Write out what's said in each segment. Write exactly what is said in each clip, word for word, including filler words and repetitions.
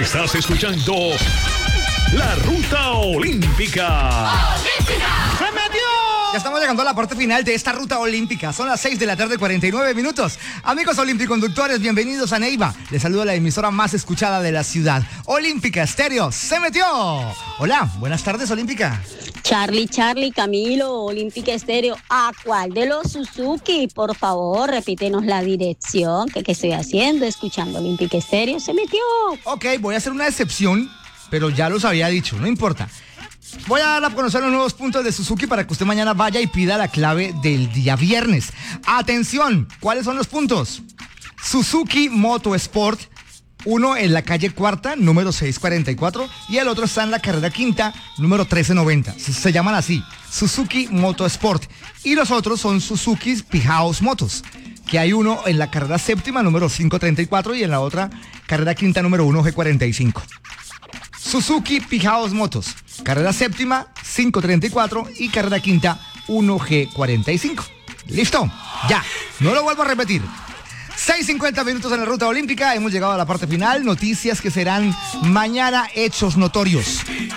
Estás escuchando La Ruta Olímpica. ¡Olímpica! ¡Se metió! Ya estamos llegando a la parte final de esta ruta olímpica. Son las seis de la tarde, cuarenta y nueve minutos. Amigos olimpiconductores, bienvenidos a Neiva. Les saluda la emisora más escuchada de la ciudad. Olímpica Estéreo se metió. Hola, buenas tardes, Olímpica. Charlie, Charlie, Camilo, Olímpica Estéreo. ¿A cuál de los Suzuki? Por favor, repítenos la dirección. ¿Qué, qué estoy haciendo? Escuchando Olímpica Estéreo. Se metió. Ok, voy a hacer una excepción, pero ya los había dicho, no importa. Voy a dar a conocer los nuevos puntos de Suzuki para que usted mañana vaya y pida la clave del día viernes. Atención, ¿cuáles son los puntos? Suzuki Motosport, uno en la calle Cuarta, número seiscientos cuarenta y cuatro, y el otro está en la carrera Quinta, número trece noventa. Se, se llaman así, Suzuki Motosport. Y los otros son Suzuki P-House Motos, que hay uno en la carrera Séptima, número quinientos treinta y cuatro, y en la otra carrera Quinta, número uno G cuarenta y cinco. Suzuki P-House Motos, carrera Séptima, quinientos treinta y cuatro, y carrera Quinta, uno G cuarenta y cinco. ¿Listo? Ya, no lo vuelvo a repetir. seis cincuenta minutos en la ruta olímpica, hemos llegado a la parte final, noticias que serán mañana hechos notorios.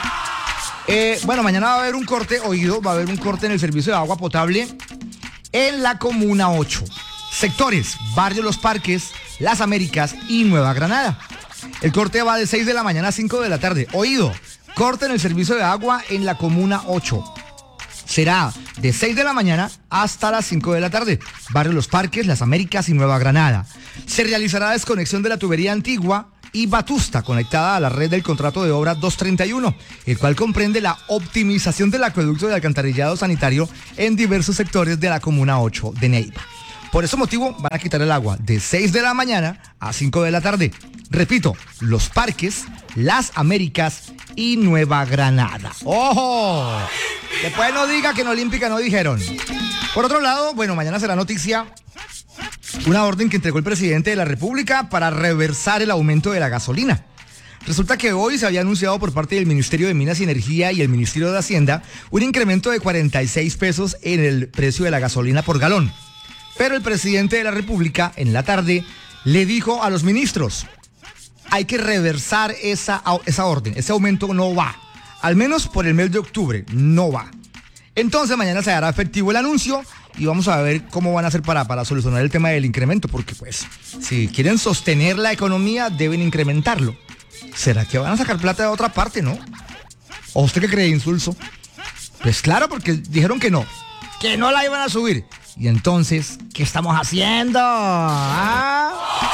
Eh, bueno, mañana va a haber un corte, oído, va a haber un corte en el servicio de agua potable en la Comuna ocho. Sectores, Barrio Los Parques, Las Américas y Nueva Granada. El corte va de seis de la mañana a cinco de la tarde. Oído, corte en el servicio de agua en la Comuna ocho. Será de seis de la mañana hasta las cinco de la tarde. Barrio Los Parques, Las Américas y Nueva Granada. Se realizará desconexión de la tubería antigua y Batusta, conectada a la red del contrato de obra doscientos treinta y uno, el cual comprende la optimización del acueducto de alcantarillado sanitario en diversos sectores de la Comuna ocho de Neiva. Por ese motivo van a quitar el agua de seis de la mañana a cinco de la tarde. Repito, Los Parques, Las Américas y Nueva Granada. ¡Ojo! Después no diga que en Olímpica no dijeron. Por otro lado, bueno, mañana será noticia una orden que entregó el presidente de la República para reversar el aumento de la gasolina. Resulta que hoy se había anunciado por parte del Ministerio de Minas y Energía y el Ministerio de Hacienda un incremento de cuarenta y seis pesos en el precio de la gasolina por galón. Pero el presidente de la República, en la tarde, le dijo a los ministros: hay que reversar esa, esa orden, ese aumento no va. Al menos por el mes de octubre, no va. Entonces mañana se hará efectivo el anuncio y vamos a ver cómo van a hacer para, para solucionar el tema del incremento, porque pues, si quieren sostener la economía, deben incrementarlo. ¿Será que van a sacar plata de otra parte, no? ¿O usted qué cree, Insulso? Pues claro, porque dijeron que no, que no la iban a subir. Y entonces, ¿qué estamos haciendo? ¿Ah?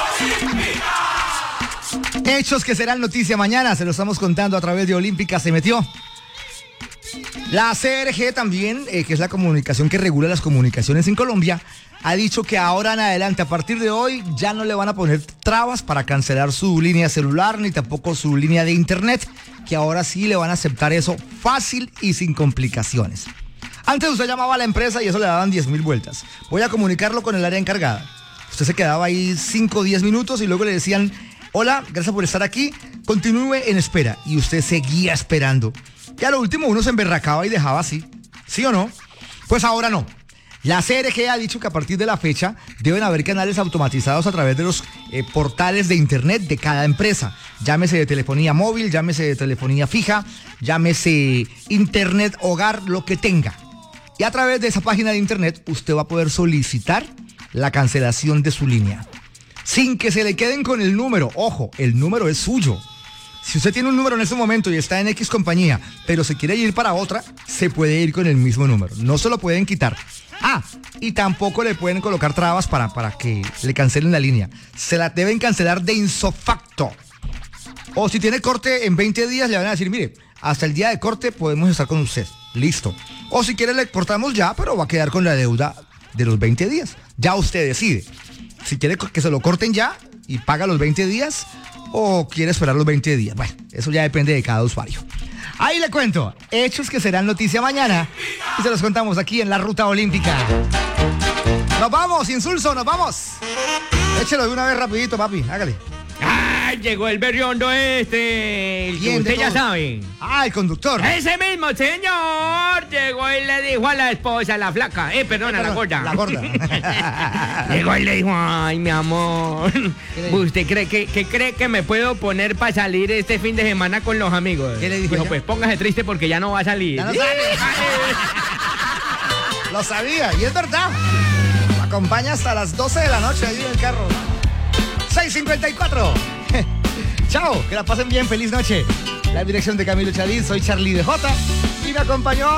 Hechos que serán noticia mañana, se lo estamos contando a través de Olímpica Se Metió. La C R G también, eh, que es la comunicación que regula las comunicaciones en Colombia, ha dicho que ahora en adelante, a partir de hoy, ya no le van a poner trabas para cancelar su línea celular ni tampoco su línea de internet, que ahora sí le van a aceptar eso fácil y sin complicaciones. Antes usted llamaba a la empresa y eso le daban diez mil vueltas. Voy a comunicarlo con el área encargada. Usted se quedaba ahí cinco o diez minutos y luego le decían: hola, gracias por estar aquí, continúe en espera. Y usted seguía esperando. Y a lo último uno se emberracaba y dejaba así. ¿Sí o no? Pues ahora no. La C R G ha dicho que a partir de la fecha deben haber canales automatizados a través de los eh, portales de internet de cada empresa. Llámese de telefonía móvil, llámese de telefonía fija, llámese internet hogar, lo que tenga. Y a través de esa página de internet usted va a poder solicitar la cancelación de su línea. Sin que se le queden con el número. Ojo, el número es suyo. Si usted tiene un número en este momento y está en X compañía, pero se quiere ir para otra, se puede ir con el mismo número. No se lo pueden quitar. Ah, y tampoco le pueden colocar trabas para, para que le cancelen la línea. Se la deben cancelar de insofacto. O si tiene corte en veinte días, le van a decir: mire, hasta el día de corte podemos estar con usted. Listo. O si quiere le cortamos ya, pero va a quedar con la deuda de los veinte días. Ya usted decide. Si quiere que se lo corten ya y paga los veinte días, o quiere esperar los veinte días. Bueno, eso ya depende de cada usuario. Ahí le cuento, hechos que serán noticia mañana y se los contamos aquí en la Ruta Olímpica. Nos vamos, Insulso, nos vamos. Échelo de una vez rapidito, papi, hágale. ¡Ay! ¡Ay! Llegó el berriondo este. El que ¿Quién de usted ya todos? sabe. Ah, el conductor. Ese mismo señor llegó y le dijo a la esposa, la flaca, eh, perdona, la gorda. La gorda. Llegó y le dijo, ay, mi amor, ¿Qué le dijo? ¿usted cree que, que cree que me puedo poner para salir este fin de semana con los amigos? ¿Qué le dijo Dijo, ella? pues póngase triste porque ya no va a salir. Ya no sale. Lo sabía, y es verdad. Me acompaña hasta las doce de la noche ahí en el carro. seis cincuenta y cuatro. Chao, que la pasen bien, feliz noche. La dirección de Camilo Chalín, soy Charlie de Jota y me acompañó